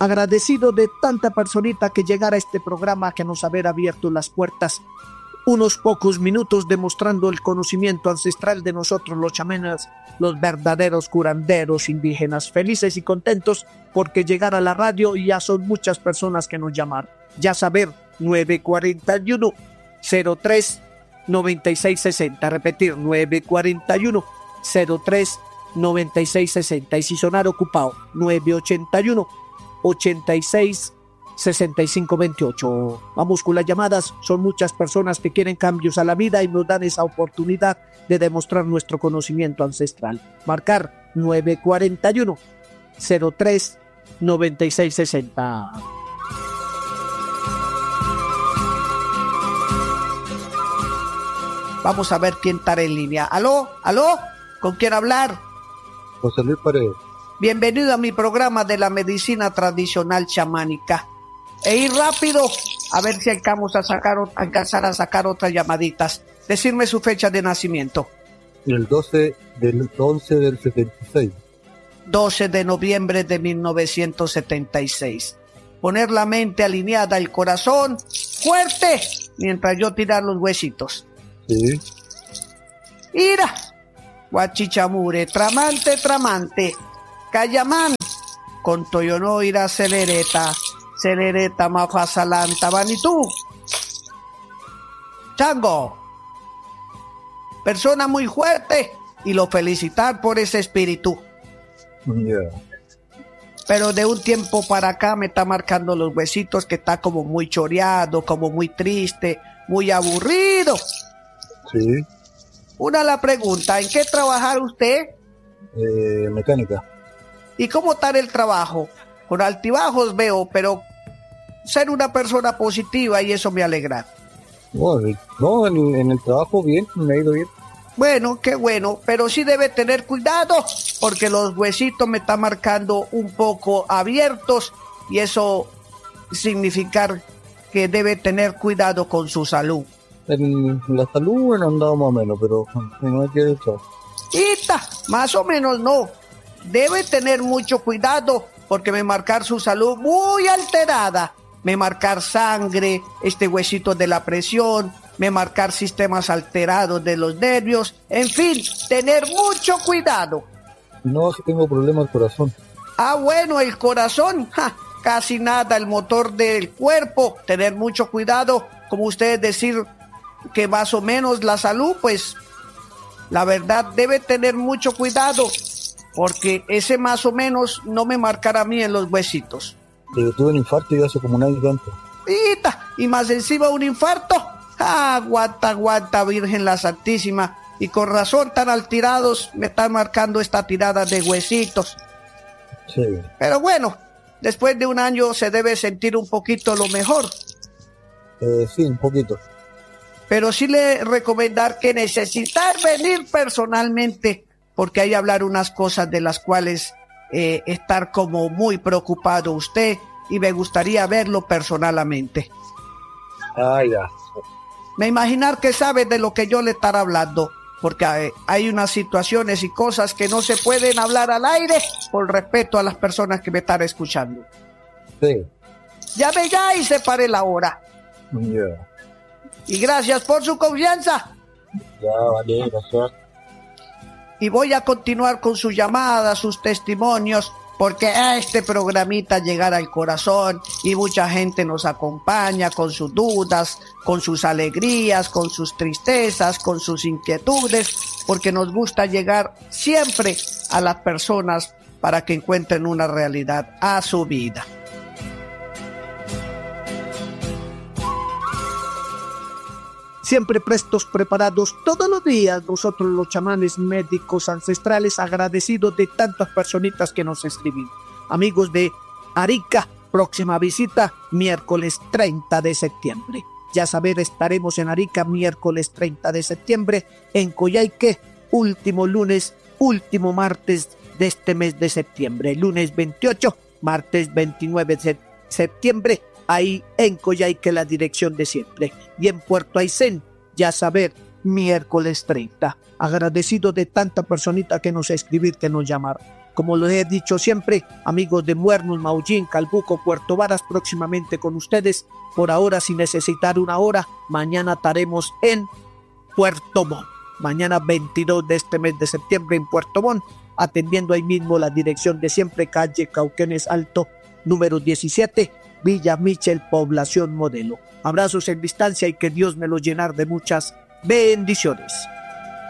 agradecido de tanta personita que llegara a este programa, que nos haber abierto las puertas unos pocos minutos demostrando el conocimiento ancestral de nosotros los chamanes, los verdaderos curanderos indígenas, felices y contentos porque llegar a la radio y ya son muchas personas que nos llaman. Ya saber, 941 03 9660, repetir, 941 03 9660, y si sonar ocupado, 981 86 6528. Vamos con las llamadas. Son muchas personas que quieren cambios a la vida y nos dan esa oportunidad de demostrar nuestro conocimiento ancestral. Marcar 941 03 9660. Vamos a ver quién está en línea. ¿Aló? ¿Con quién hablar? José Luis Paredes. Bienvenido a mi programa de la medicina tradicional chamánica. E ir rápido, a ver si alcanzar a sacar otras llamaditas. Decirme su fecha de nacimiento. El 12 del 11 del 76. 12 de noviembre de 1976. Poner la mente alineada, el corazón fuerte, mientras yo tirar los huesitos. Sí. Ira, guachichamure, tramante, Cayamán, con Toyono ira celereta mafasalanta, vanitú. Chango, persona muy fuerte, y lo felicitar por ese espíritu. Yeah. Pero de un tiempo para acá me está marcando los huesitos, que está como muy choreado, como muy triste, muy aburrido. Sí. Una la pregunta, ¿en qué trabajar usted? Mecánica. ¿Y cómo está el trabajo? Con altibajos veo, pero ser una persona positiva, y eso me alegra. Bueno, no, en el trabajo bien, me ha ido bien. Bueno, qué bueno, pero sí debe tener cuidado, porque los huesitos me están marcando un poco abiertos, y eso significa que debe tener cuidado con su salud. En la salud, bueno, andaba más o menos, pero no hay que echar. Más o menos no. Debe tener mucho cuidado, porque me marcar su salud muy alterada. Me marcar sangre, este huesito de la presión, me marcar sistemas alterados de los nervios. En fin, tener mucho cuidado. No, sí tengo problemas del corazón. Bueno, el corazón, casi nada, el motor del cuerpo. Tener mucho cuidado, como ustedes decir que más o menos la salud, pues la verdad debe tener mucho cuidado, porque ese más o menos no me marcará a mí en los huesitos. Tuve un infarto y hace como un año y tanto. Y más encima un infarto. Aguanta, Virgen la Santísima. Y con razón tan alterados me están marcando esta tirada de huesitos. Sí. Pero bueno, después de un año se debe sentir un poquito lo mejor. Sí, un poquito. Pero sí le recomendar que necesitar venir personalmente, porque hay que hablar unas cosas de las cuales estar como muy preocupado usted, y me gustaría verlo personalmente. Ya. Me imaginar que sabe de lo que yo le estaré hablando, porque hay unas situaciones y cosas que no se pueden hablar al aire por respeto a las personas que me están escuchando. Sí. Llame ya y separe la hora. Yeah. Y gracias por su confianza. Ya, vale, gracias. Y voy a continuar con sus llamadas, sus testimonios, porque a este programita llegará al corazón y mucha gente nos acompaña con sus dudas, con sus alegrías, con sus tristezas, con sus inquietudes, porque nos gusta llegar siempre a las personas para que encuentren una realidad a su vida. Siempre prestos, preparados, todos los días, nosotros los chamanes médicos ancestrales, agradecidos de tantas personitas que nos escriben. Amigos de Arica, próxima visita, miércoles 30 de septiembre. Ya saber, estaremos en Arica miércoles 30 de septiembre, en Coyhaique, último lunes, último martes de este mes de septiembre. Lunes 28, martes 29 de septiembre, ahí en Coyhaique, la dirección de siempre. Y en Puerto Aysén, ya saber, miércoles 30. Agradecido de tanta personita que nos escribir, que nos llamaron. Como lo he dicho siempre, amigos de Muernos, Maullín, Calbuco, Puerto Varas, próximamente con ustedes. Por ahora, sin necesitar una hora, mañana estaremos en Puerto Montt. Mañana 22 de este mes de septiembre en Puerto Montt, atendiendo ahí mismo la dirección de siempre, calle Cauquenes Alto, número 17, Villa Michel, población Modelo. Abrazos en distancia y que Dios me los llenar de muchas bendiciones.